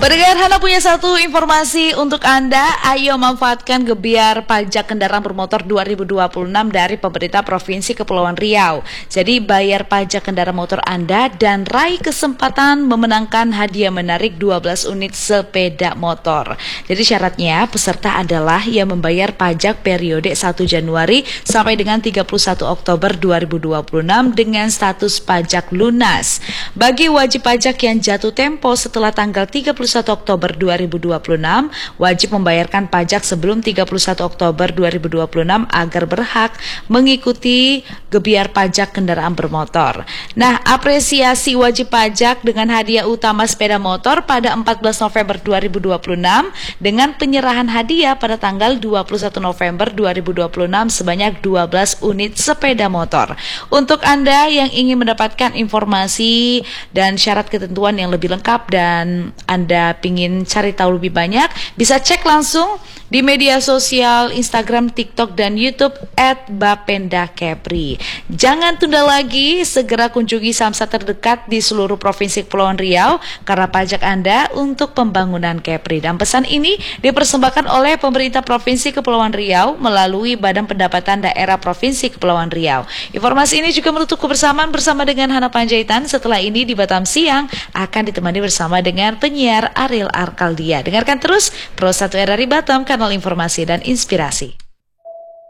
Pendengar, Hana punya satu informasi untuk Anda. Ayo manfaatkan gebyar pajak kendaraan bermotor 2026 dari pemerintah Provinsi Kepulauan Riau. Jadi bayar pajak kendaraan motor Anda dan raih kesempatan memenangkan hadiah menarik 12 unit sepeda motor. Jadi syaratnya peserta adalah yang membayar pajak periode 1 Januari sampai dengan 31 Oktober 2026 dengan status pajak lunas. Bagi wajib pajak yang jatuh tempo setelah tanggal 31 Oktober 2026 wajib membayarkan pajak sebelum 31 Oktober 2026 agar berhak mengikuti gebyar pajak kendaraan bermotor. Nah, apresiasi wajib pajak dengan hadiah utama sepeda motor pada 14 November 2026 dengan penyerahan hadiah pada tanggal 21 November 2026 sebanyak 12 unit sepeda motor. Untuk Anda yang ingin mendapatkan informasi dan syarat ketentuan yang lebih lengkap dan Anda ingin cari tahu lebih banyak, bisa cek langsung di media sosial Instagram, TikTok, dan YouTube @bapendakepri. Jangan tunda lagi, segera kunjungi samsat terdekat di seluruh Provinsi Kepulauan Riau karena pajak Anda untuk pembangunan Kepri. Dan pesan ini dipersembahkan oleh pemerintah Provinsi Kepulauan Riau melalui Badan Pendapatan Daerah Provinsi Kepulauan Riau. Informasi ini juga menutup kebersamaan bersama dengan Hana Panjaitan. Setelah ini di Batam Siang akan ditemani bersama dengan penyiar Ariel Arkaldia. Dengarkan terus Pro 1 RRI Batam, kanal informasi dan inspirasi.